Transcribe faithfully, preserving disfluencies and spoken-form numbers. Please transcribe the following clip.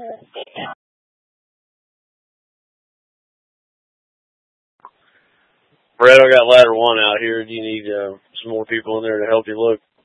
Brett, I got ladder one out here. Do you need uh, some more people in there to help you look?